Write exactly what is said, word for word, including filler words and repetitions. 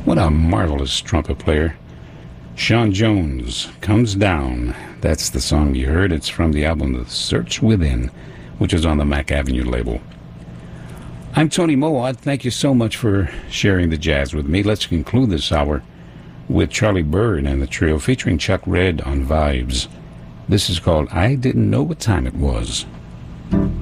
What a marvelous trumpet player. Sean Jones, Comes Down. That's the song you heard. It's from the album The Search Within, which is on the Mack Avenue label. I'm Tony Mowat. Thank you so much for sharing the jazz with me. Let's conclude this hour with Charlie Byrd and the trio featuring Chuck Red on vibes. This is called I Didn't Know What Time It Was.